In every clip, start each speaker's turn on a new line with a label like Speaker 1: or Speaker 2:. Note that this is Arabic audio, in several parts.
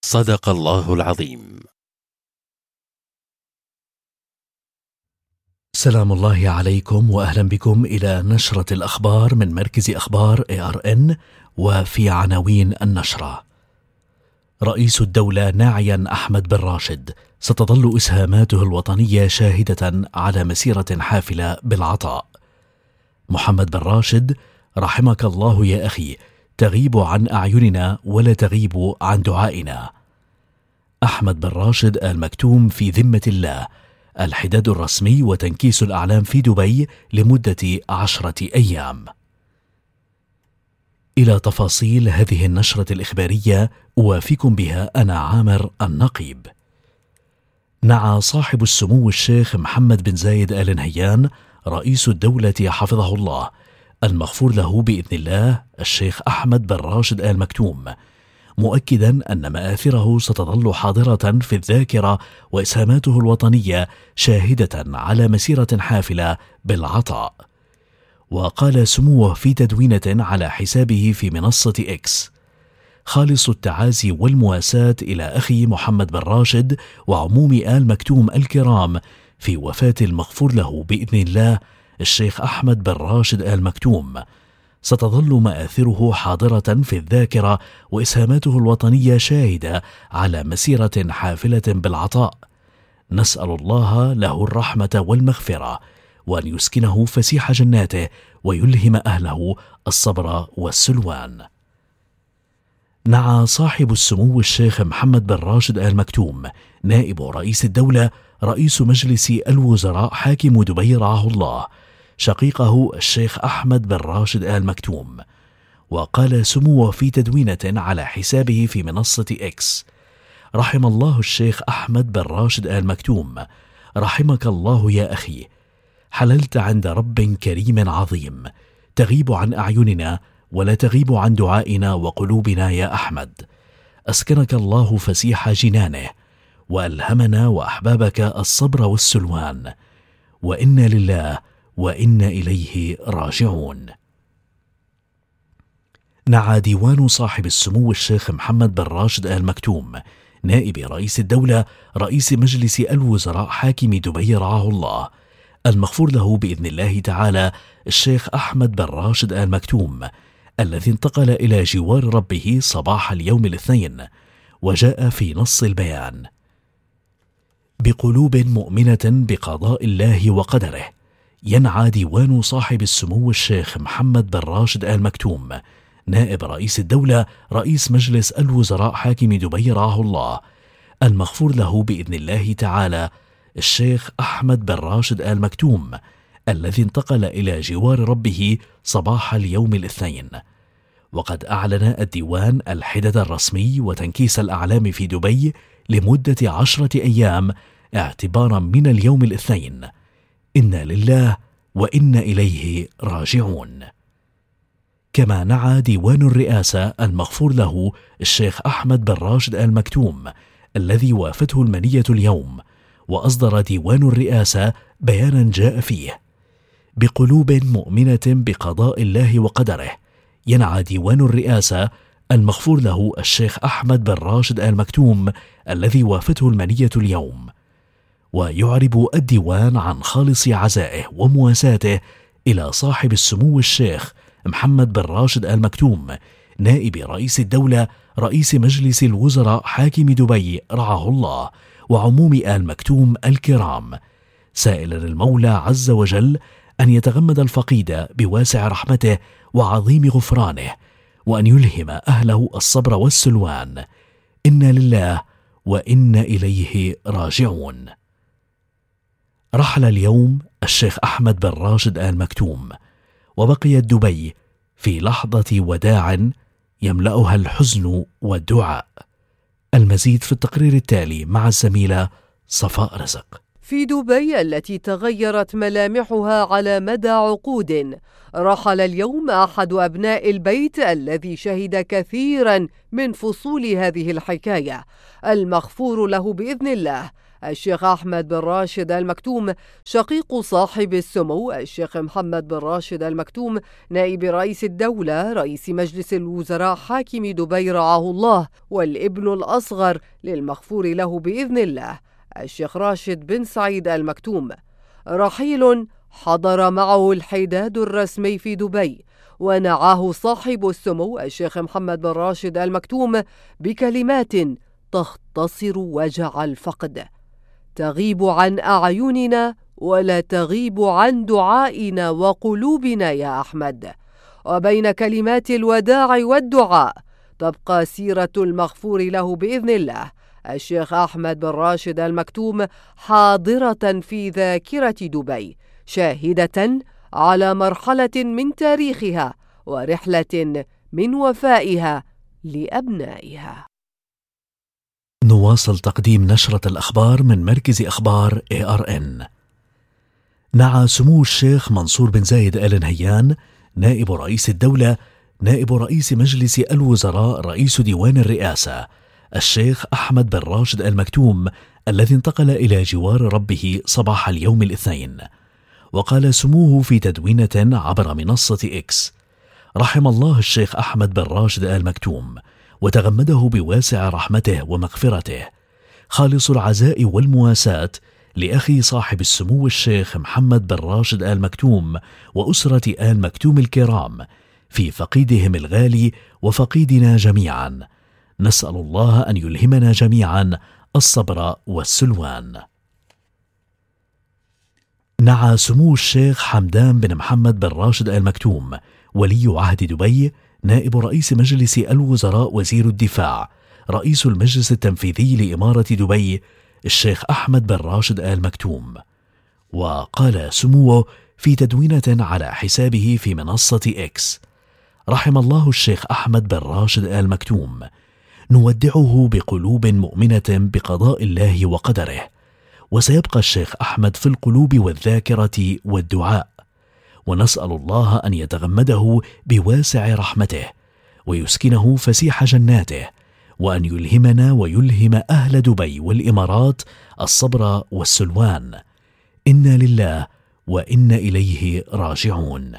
Speaker 1: صدق الله العظيم.
Speaker 2: سلام الله عليكم وأهلا بكم إلى نشرة الأخبار من مركز أخبار ARN. وفي عناوين النشرة: رئيس الدولة ناعيا أحمد بن راشد: ستظل إسهاماته الوطنية شاهدة على مسيرة حافلة بالعطاء. محمد بن راشد: رحمك الله يا أخي، تغيب عن أعيننا ولا تغيب عن دعائنا. أحمد بن راشد آل مكتوم في ذمة الله، الحداد الرسمي وتنكيس الأعلام في دبي لمدة 10 أيام. إلى تفاصيل هذه النشرة الإخبارية أوافيكم بها أنا عامر النقيب. نعى صاحب السمو الشيخ محمد بن زايد آل نهيان رئيس الدولة حفظه الله المغفور له بإذن الله الشيخ أحمد بن راشد آل مكتوم، مؤكدا أن مآثره ستظل حاضرة في الذاكرة وإسهاماته الوطنية شاهدة على مسيرة حافلة بالعطاء. وقال سموه في تدوينة على حسابه في منصة إكس: خالص التعازي والمواساة إلى أخي محمد بن راشد وعموم آل مكتوم الكرام في وفاة المغفور له بإذن الله الشيخ أحمد بن راشد آل مكتوم. ستظل مآثره حاضرة في الذاكرة وإسهاماته الوطنية شاهدة على مسيرة حافلة بالعطاء. نسأل الله له الرحمة والمغفرة، وأن يسكنه فسيح جناته ويلهم أهله الصبر والسلوان. نعى صاحب السمو الشيخ محمد بن راشد آل مكتوم نائب رئيس الدولة رئيس مجلس الوزراء حاكم دبي رعاه الله شقيقه الشيخ أحمد بن راشد آل مكتوم. وقال سموه في تدوينة على حسابه في منصة إكس: رحم الله الشيخ أحمد بن راشد آل مكتوم، رحمك الله يا أخي، حللت عند رب كريم عظيم، تغيب عن أعيننا ولا تغيب عن دعائنا وقلوبنا يا أحمد. أسكنك الله فسيح جنانه، وألهمنا وأحبابك الصبر والسلوان، وإنا لله وإنا إليه راجعون. نعى ديوان صاحب السمو الشيخ محمد بن راشد آل مكتوم نائب رئيس الدولة رئيس مجلس الوزراء حاكم دبي رعاه الله المغفور له بإذن الله تعالى الشيخ أحمد بن راشد آل مكتوم، الذي انتقل إلى جوار ربه صباح اليوم الاثنين. وجاء في نص البيان: بقلوب مؤمنة بقضاء الله وقدره ينعى ديوان صاحب السمو الشيخ محمد بن راشد آل مكتوم نائب رئيس الدولة رئيس مجلس الوزراء حاكم دبي رعاه الله المغفور له بإذن الله تعالى الشيخ أحمد بن راشد آل مكتوم، الذي انتقل إلى جوار ربه صباح اليوم الاثنين. وقد أعلن الديوان الحدد الرسمي وتنكيس الأعلام في دبي لمدة 10 أيام اعتبارا من اليوم الاثنين. إنا لله وإنا إليه راجعون. كما نعى ديوان الرئاسة المغفور له الشيخ أحمد بن راشد آل مكتوم، الذي وافته المنية اليوم، وأصدر ديوان الرئاسة بيانا جاء فيه: بقلوب مؤمنة بقضاء الله وقدره ينعى ديوان الرئاسة المغفور له الشيخ أحمد بن راشد آل مكتوم، الذي وافته المنية اليوم. ويعرب الديوان عن خالص عزائه ومواساته إلى صاحب السمو الشيخ محمد بن راشد آل مكتوم نائب رئيس الدولة رئيس مجلس الوزراء حاكم دبي رعاه الله وعموم آل مكتوم الكرام، سائلا المولى عز وجل أن يتغمد الفقيد بواسع رحمته وعظيم غفرانه، وأن يلهم أهله الصبر والسلوان. إنا لله وإنا إليه راجعون. رحل اليوم الشيخ أحمد بن راشد آل مكتوم، وبقيت دبي في لحظة وداع يملأها الحزن والدعاء. المزيد في التقرير التالي مع الزميلة صفاء رزق.
Speaker 3: في دبي التي تغيرت ملامحها على مدى عقود، رحل اليوم أحد أبناء البيت الذي شهد كثيرا من فصول هذه الحكاية، المغفور له بإذن الله الشيخ أحمد بن راشد آل مكتوم شقيق صاحب السمو الشيخ محمد بن راشد آل مكتوم نائب رئيس الدولة رئيس مجلس الوزراء حاكم دبي رعاه الله، والابن الأصغر للمغفور له بإذن الله الشيخ راشد بن سعيد آل مكتوم، رحيل حضر معه الحداد الرسمي في دبي، ونعاه صاحب السمو الشيخ محمد بن راشد آل مكتوم بكلمات تختصر وجع الفقد: تغيب عن أعيننا ولا تغيب عن دعائنا وقلوبنا يا أحمد. وبين كلمات الوداع والدعاء تبقى سيرة المغفور له بإذن الله الشيخ أحمد بن راشد آل مكتوم حاضرة في ذاكرة دبي، شاهدة على مرحلة من تاريخها ورحلة من وفائها لأبنائها.
Speaker 2: نواصل تقديم نشرة الأخبار من مركز أخبار ARN. نعى سمو الشيخ منصور بن زايد آل نهيان نائب رئيس الدولة نائب رئيس مجلس الوزراء رئيس ديوان الرئاسة الشيخ أحمد بن راشد آل مكتوم الذي انتقل إلى جوار ربه صباح اليوم الاثنين. وقال سموه في تدوينة عبر منصة إكس: رحم الله الشيخ أحمد بن راشد آل مكتوم وتغمده بواسع رحمته ومغفرته، خالص العزاء والمواساة لأخي صاحب السمو الشيخ محمد بن راشد آل مكتوم وأسرة آل مكتوم الكرام في فقيدهم الغالي وفقيدنا جميعا. نسأل الله أن يلهمنا جميعا الصبر والسلوان. نعى سمو الشيخ حمدان بن محمد بن راشد آل مكتوم ولي عهد دبي نائب رئيس مجلس الوزراء وزير الدفاع رئيس المجلس التنفيذي لإمارة دبي الشيخ أحمد بن راشد آل مكتوم. وقال سموه في تدوينة على حسابه في منصة إكس: رحم الله الشيخ أحمد بن راشد آل مكتوم، نودعه بقلوب مؤمنة بقضاء الله وقدره، وسيبقى الشيخ أحمد في القلوب والذاكرة والدعاء، ونسأل الله أن يتغمده بواسع رحمته ويسكنه فسيح جناته، وأن يلهمنا ويلهم أهل دبي والإمارات الصبر والسلوان. إنا لله وإنا إليه راجعون.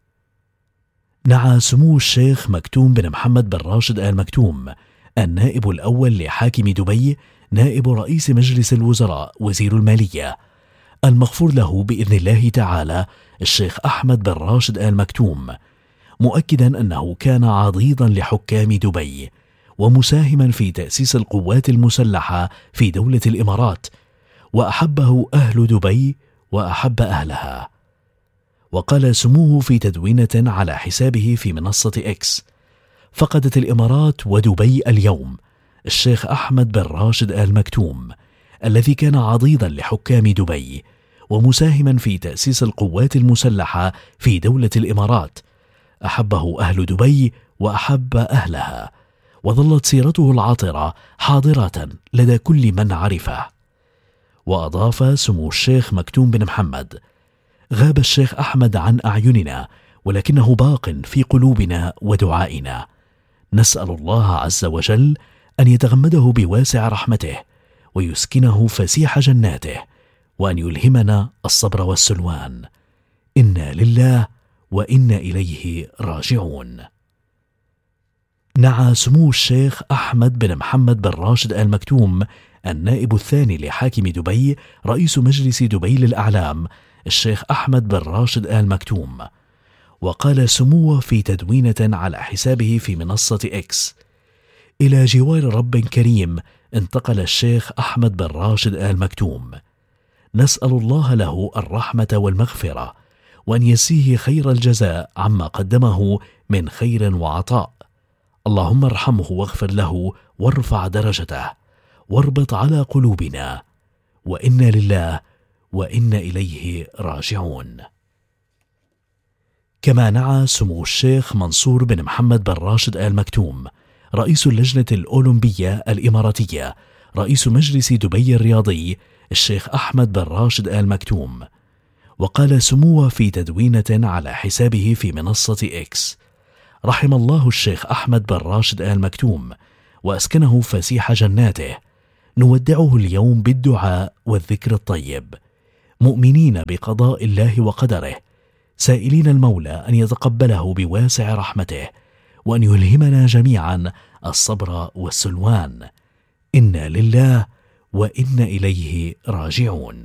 Speaker 2: نعى سمو الشيخ مكتوم بن محمد بن راشد آل مكتوم النائب الأول لحاكم دبي نائب رئيس مجلس الوزراء وزير المالية المغفور له بإذن الله تعالى الشيخ أحمد بن راشد آل مكتوم، مؤكدا أنه كان عضيضا لحكام دبي ومساهما في تأسيس القوات المسلحة في دولة الإمارات، وأحبه أهل دبي وأحب أهلها. وقال سموه في تدوينة على حسابه في منصة إكس: فقدت الإمارات ودبي اليوم الشيخ أحمد بن راشد آل مكتوم الذي كان عضيضا لحكام دبي ومساهما في تأسيس القوات المسلحة في دولة الإمارات، أحبه أهل دبي وأحب أهلها، وظلت سيرته العطرة حاضرة لدى كل من عرفه. وأضاف سمو الشيخ مكتوم بن محمد: غاب الشيخ أحمد عن أعيننا ولكنه باق في قلوبنا ودعائنا. نسأل الله عز وجل أن يتغمده بواسع رحمته ويسكنه فسيح جناته، وأن يلهمنا الصبر والسلوان. إنا لله وإنا إليه راجعون. نعى سمو الشيخ أحمد بن محمد بن راشد آل مكتوم النائب الثاني لحاكم دبي رئيس مجلس دبي للأعلام الشيخ أحمد بن راشد آل مكتوم. وقال سموه في تدوينة على حسابه في منصة إكس: إلى جوار رب كريم انتقل الشيخ أحمد بن راشد آل مكتوم، نسأل الله له الرحمة والمغفرة، وأن يجزيه خير الجزاء عما قدمه من خير وعطاء. اللهم ارحمه واغفر له وارفع درجته واربط على قلوبنا، وإنا لله وإنا إليه راجعون. كما نعى سمو الشيخ منصور بن محمد بن راشد آل مكتوم رئيس اللجنة الأولمبية الإماراتية رئيس مجلس دبي الرياضي الشيخ أحمد بن راشد آل مكتوم. وقال سموه في تدوينة على حسابه في منصة إكس: رحم الله الشيخ أحمد بن راشد آل مكتوم وأسكنه فسيح جناته، نودعه اليوم بالدعاء والذكر الطيب، مؤمنين بقضاء الله وقدره، سائلين المولى أن يتقبله بواسع رحمته، وأن يلهمنا جميعا الصبر والسلوان. إنا لله وإنا إليه راجعون.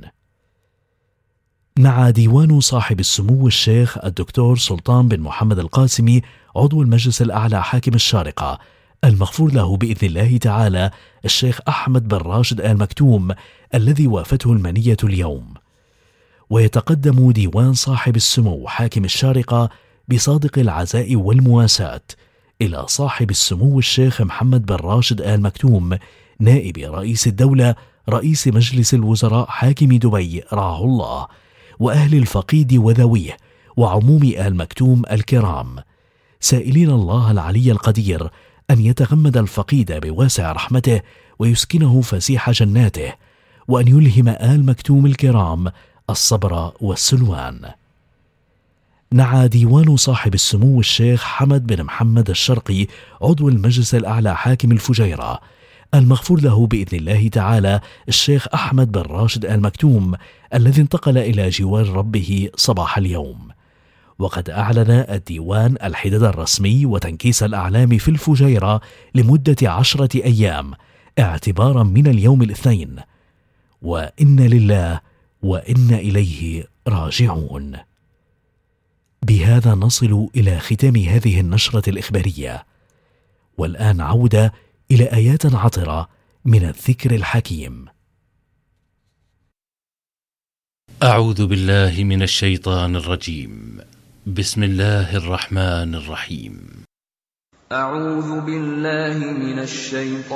Speaker 2: نعى ديوان صاحب السمو الشيخ الدكتور سلطان بن محمد القاسمي عضو المجلس الأعلى حاكم الشارقة المغفور له بإذن الله تعالى الشيخ أحمد بن راشد آل مكتوم الذي وافته المنية اليوم. ويتقدم ديوان صاحب السمو حاكم الشارقة بصادق العزاء والمواساة إلى صاحب السمو الشيخ محمد بن راشد آل مكتوم نائب رئيس الدولة رئيس مجلس الوزراء حاكم دبي رعاه الله، وأهل الفقيد وذويه وعموم آل مكتوم الكرام، سائلين الله العلي القدير أن يتغمد الفقيد بواسع رحمته ويسكنه فسيح جناته، وأن يلهم آل مكتوم الكرام الصبر والسلوان. نعى ديوان صاحب السمو الشيخ حمد بن محمد الشرقي عضو المجلس الأعلى حاكم الفجيرة المغفور له بإذن الله تعالى الشيخ أحمد بن راشد آل مكتوم الذي انتقل إلى جوار ربه صباح اليوم. وقد أعلن الديوان الحداد الرسمي وتنكيس الأعلام في الفجيرة لمدة 10 أيام اعتبارا من اليوم الاثنين، وإنا لله وإنا إليه راجعون. بهذا نصل إلى ختام هذه النشرة الإخبارية، والآن عودة إلى آيات عطرة من الذكر الحكيم.
Speaker 1: أعوذ بالله من الشيطان الرجيم. بسم الله الرحمن الرحيم.
Speaker 4: أعوذ بالله من الشيطان